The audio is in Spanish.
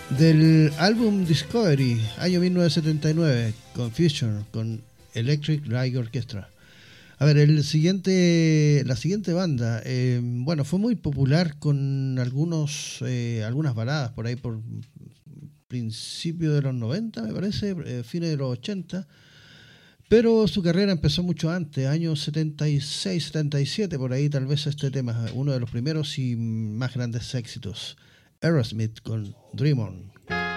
Del álbum Discovery, año 1979, Confusion, con Electric Light Orchestra. A ver, la siguiente banda, bueno, fue muy popular con algunas baladas por ahí por principio de los 90, me parece, fines de los 80, pero su carrera empezó mucho antes, años 76, 77, por ahí tal vez este tema, uno de los primeros y más grandes éxitos. Aerosmith con Dream On.